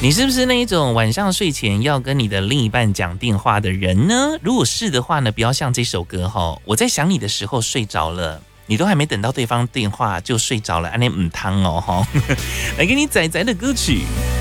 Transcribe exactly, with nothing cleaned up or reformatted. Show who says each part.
Speaker 1: 你是不是那一种晚上睡前要跟你的另一半讲电话的人呢？如果是的话呢，不要像这首歌哈，我在想你的时候睡着了，你都还没等到对方电话就睡着了，安尼唔汤哦哈。来给你仔仔的歌曲。